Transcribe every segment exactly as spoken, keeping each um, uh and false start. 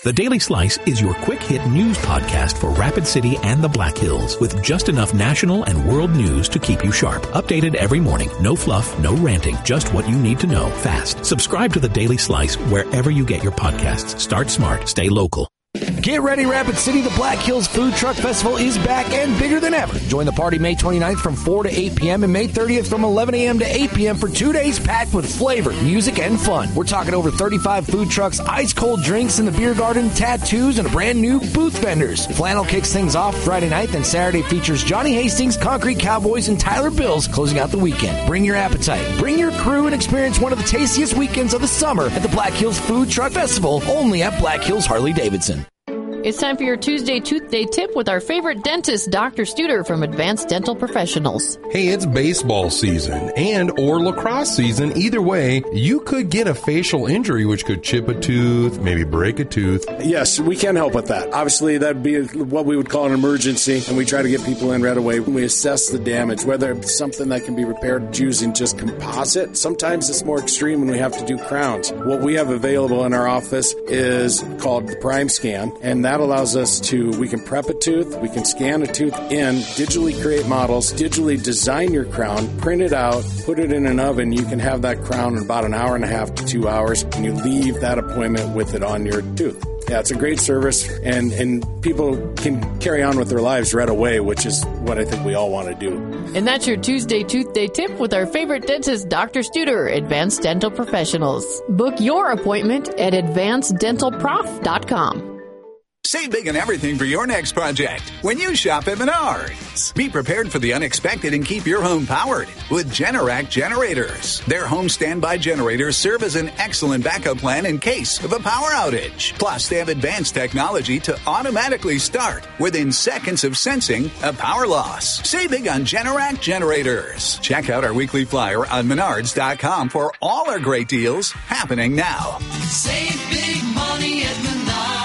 The Daily Slice is your quick-hit news podcast for Rapid City and the Black Hills, with just enough national and world news to keep you sharp. Updated every morning. No fluff, no ranting, just what you need to know fast. Subscribe to The Daily Slice wherever you get your podcasts. Start smart. Stay local. Get ready, Rapid City. The Black Hills Food Truck Festival is back and bigger than ever. Join the party May twenty-ninth from four to eight p.m. and May thirtieth from eleven a.m. to eight p.m. for two days packed with flavor, music, and fun. We're talking over thirty-five food trucks, ice-cold drinks in the beer garden, tattoos, and a brand new booth vendors. Flannel kicks things off Friday night, then Saturday features Johnny Hastings, Concrete Cowboys, and Tyler Bills closing out the weekend. Bring your appetite. Bring your crew and experience one of the tastiest weekends of the summer at the Black Hills Food Truck Festival, only at Black Hills Harley-Davidson. It's time for your Tuesday Tooth Day tip with our favorite dentist, Doctor Studer from Advanced Dental Professionals. Hey, it's baseball season and or lacrosse season. Either way, you could get a facial injury which could chip a tooth, maybe break a tooth. Yes, we can help with that. Obviously, that'd be what we would call an emergency, and we try to get people in right away. We assess the damage, whether it's something that can be repaired using just composite. Sometimes it's more extreme when we have to do crowns. What we have available in our office is called the Prime Scan, and that allows us to, we can prep a tooth, we can scan a tooth in, digitally create models, digitally design your crown, print it out, put it in an oven. You can have that crown in about an hour and a half to two hours, and you leave that appointment with it on your tooth. Yeah, it's a great service, and, and people can carry on with their lives right away, which is what I think we all want to do. And that's your Tuesday Tooth Day tip with our favorite dentist, Doctor Studer, Advanced Dental Professionals. Book your appointment at advanced dental prof dot com. Save big on everything for your next project when you shop at Menards. Be prepared for the unexpected and keep your home powered with Generac generators. Their home standby generators serve as an excellent backup plan in case of a power outage. Plus, they have advanced technology to automatically start within seconds of sensing a power loss. Save big on Generac generators. Check out our weekly flyer on menards dot com for all our great deals happening now. Save big money at Menards.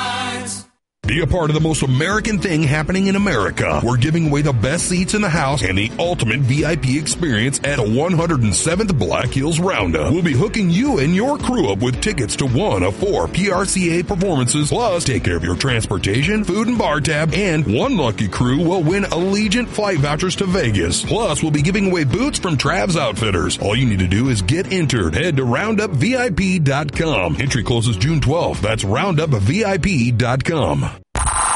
Be a part of the most American thing happening in America. We're giving away the best seats in the house and the ultimate V I P experience at the one hundred seventh Black Hills Roundup. We'll be hooking you and your crew up with tickets to one of four P R C A performances, plus take care of your transportation, food and bar tab, and one lucky crew will win Allegiant flight vouchers to Vegas. Plus, we'll be giving away boots from Trav's Outfitters. All you need to do is get entered. Head to roundup V I P dot com. Entry closes June twelfth. That's roundup V I P dot com.